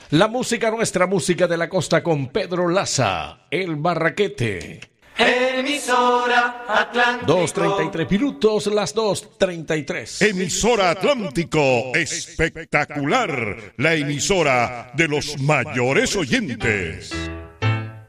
La música, nuestra música de la costa con Pedro Laza, El Barraquete. Emisora Atlántico. 2:33 minutos, las 2:33. Emisora Atlántico, espectacular. La emisora de los mayores oyentes.